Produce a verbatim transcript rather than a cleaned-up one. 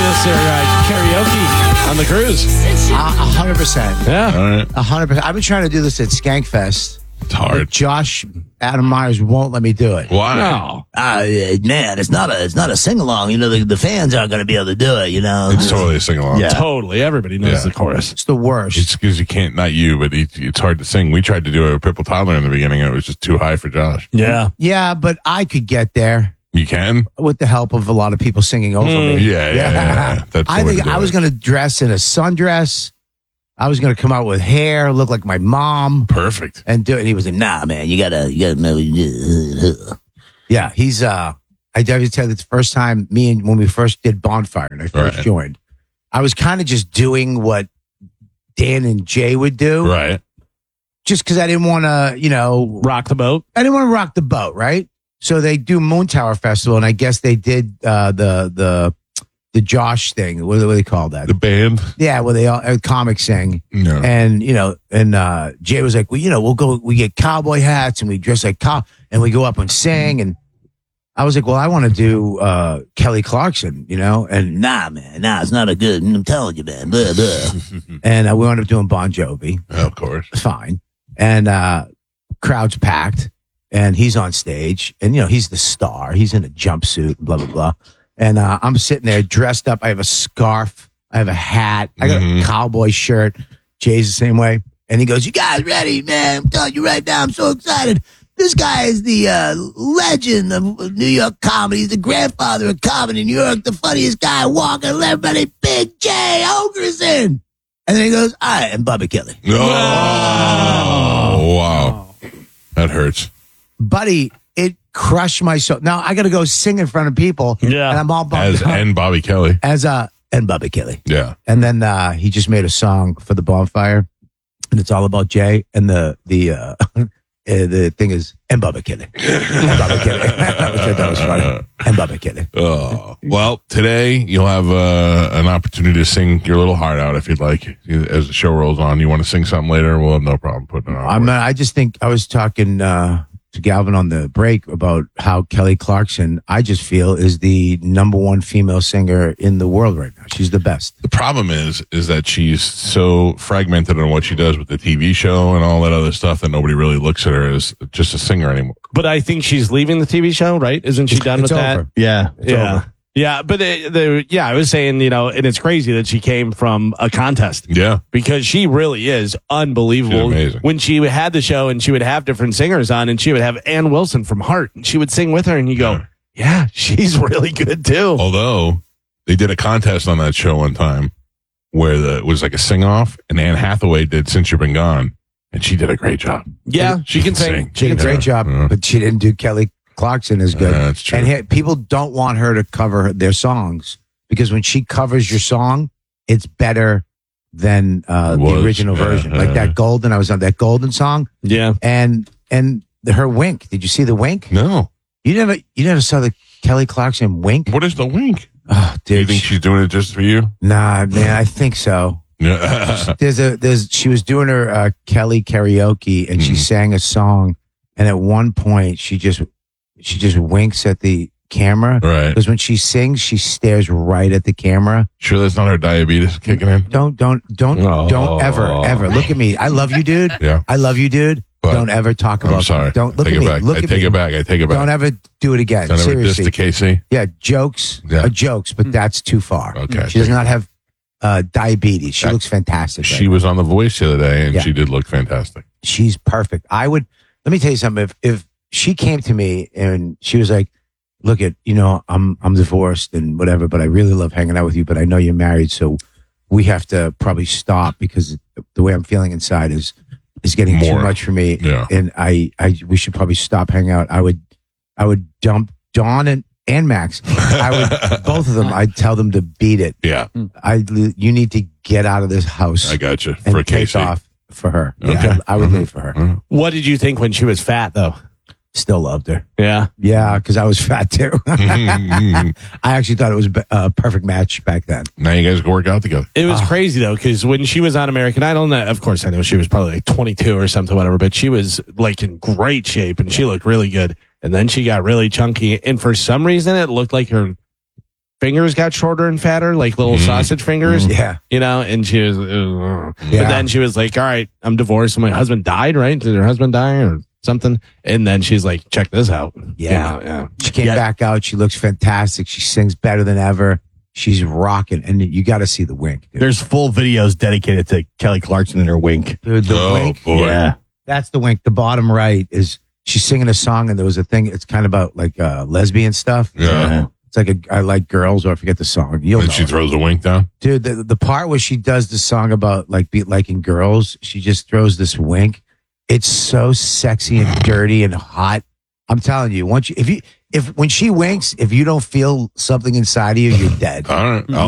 this or uh, karaoke on the cruise. A hundred percent. Yeah. All right. A hundred percent. I've been trying to do this at Skankfest. It's hard. But Josh Adam Myers won't let me do it. Why? No. Uh, man, it's not a it's not a sing along. You know, the, the fans aren't going to be able to do it. You know, It's totally a sing along. Yeah. Totally. Everybody knows Yeah. the chorus. It's the worst. It's because you can't, not you, but it, it's hard to sing. We tried to do it with Purple Toddler in the beginning, and it was just too high for Josh. Yeah. Yeah, but I could get there You can? with the help of a lot of people singing over Mm. me. Yeah, yeah, yeah. yeah. That's I the way think to do I was it. going to dress in a sundress. I was going to come out with hair, look like my mom, Perfect. and do it. And he was like, nah, man, you gotta you gotta know. yeah, he's, uh, I tell you the first time me and when we first did Bonfire and I first Right. joined, I was kind of just doing what Dan and Jay would do. Right. Just because I didn't want to, you know, Rock the boat. I didn't want to rock the boat, right? So they do Moon Tower Festival, and I guess they did uh, the the the Josh thing. What do they call that? The band? Yeah, where they all uh, comics sing, No. and you know, and uh, Jay was like, well, you know, we'll go, we get cowboy hats, and we dress like cow, and we go up and sing, and I was like, well, I want to do uh, Kelly Clarkson, you know, and Nah, man, nah, it's not a good. I'm telling you, man. Blah, blah. and uh, we wound up doing Bon Jovi. Of course. Fine. And uh crowd's packed and he's on stage and you know he's the star, he's in a jumpsuit, blah blah blah, and uh I'm sitting there dressed up. I have a scarf, I have a hat, I got Mhm. a cowboy shirt. Jay's the same way, and he goes, You guys ready, man? I'm telling you right now, I'm so excited. This guy is the uh, legend of New York comedy. He's the grandfather of comedy in New York, the funniest guy walking. Let everybody, Big Jay Ogerson. And then he goes, all right, and Bubba Kelly. Oh, wow. That hurts. buddy, it crushed my soul. Now I gotta go sing in front of people, Yeah. and I'm all bummed As out. and Bobby Kelly. as uh and Bubba Kelly. Yeah. And then uh, he just made a song for the bonfire, and it's all about Jay. And the the uh, uh, the thing is and Bubba Kelly, and Bubba Kelly. Which I thought was funny. And Bubba Kelly. Oh, well, today you'll have uh, an opportunity to sing your little heart out if you'd like. As the show rolls on, you want to sing something later? We'll have no problem putting it on. I'm. Uh, I just think I was talking uh, to Galvin on the break about how Kelly Clarkson, I just feel, is the number one female singer in the world right now. She's the best. The problem is, is that she's so fragmented on what she does with the T V show and all that other stuff that nobody really looks at her as just a singer anymore. But I think she's leaving the T V show, right? Isn't she done It's with over. that? Yeah. It's yeah. over. Yeah. But the, the, yeah, I was saying, you know, and it's crazy that she came from a contest Yeah. because she really is unbelievable. She's amazing. When she had the show and she would have different singers on and she would have Ann Wilson from Heart and she would sing with her and you go, Yeah. yeah, she's really good too. Although they did a contest on that show one time where the, it was like a sing off, and Anne Hathaway did Since You've Been Gone, and she did a great job. Yeah, she can sing. She did a Yeah. great job, Yeah. but she didn't do Kelly Clarkson as good. Yeah, that's true. And he, people don't want her to cover their songs because when she covers your song, it's better than uh, It the was, original yeah, version. yeah. Like that Golden, I was on that Golden song, Yeah. and and her wink. Did you see the wink? No. You never, you never saw the Kelly Clarkson wink? What is the wink? Oh, Do you dude, think she's doing it just for you? nah, man, I think so. Yeah. There's a there's she was doing her uh, Kelly karaoke and she Mhm. sang a song, and at one point she just she just winks at the camera Right. because when she sings she stares right at the camera. Sure that's not her diabetes kicking in? Don't don't don't Oh. don't ever ever look at me. I love you, dude. Yeah. I love you, dude. But don't ever talk about. I'm sorry. Don't look take at it me. back. Look I at take me. it back. I take it back. Don't ever do it again. Don't ever diss Seriously. to Casey. Yeah, jokes Yeah. are jokes, but that's too far. Okay. She does not have uh, diabetes. She That- looks fantastic. right She was on The Voice the other day, and Yeah. she did look fantastic. she's perfect. I would let me tell you something. If if she came to me and she was like, "Look at you know, I'm I'm divorced and whatever, but I really love hanging out with you. But I know you're married, so we have to probably stop because the way I'm feeling inside is is getting too More. much for me. Yeah. And I I we should probably stop hanging out. I would I would dump Dawn and and Max. I would both of them. I'd tell them to beat it. Yeah. I you need to get out of this house I got you. and For take Casey. off for her. Okay. Yeah, I would Mhm. leave for her. Mhm. What did you think when she was fat though? Still loved her. Yeah. Yeah, because I was fat too. I actually thought it was a uh, perfect match back then. Now you guys can work out together. It was crazy though, because when she was on American Idol, and of course I know she was probably like twenty-two or something, whatever, but she was like in great shape and she looked really good. And then she got really chunky, and for some reason it looked like her fingers got shorter and fatter, like little Mm. sausage fingers. Yeah. You know, and she was, uh, but Yeah. then she was like, all right, I'm divorced. My husband died, right? Did her husband die or something? And then she's like, check this out. Yeah. You know, yeah. She came Yeah. back out. She looks fantastic. She sings better than ever. She's rocking. And you got to see the wink. Dude. There's full videos dedicated to Kelly Clarkson and her wink. Dude, the Oh, wink. boy. Yeah. That's the wink. The bottom right is she's singing a song, and there was a thing. It's kind of about like uh, lesbian stuff. Yeah. It's like a I like girls, or I forget the song. You'll And know she it. throws a wink down. Dude, the, the part where she does the song about like be liking girls, she just throws this wink. It's so sexy and dirty and hot. I'm telling you, once you, if you, if when she winks, if you don't feel something inside of you, you're dead. All right. I'll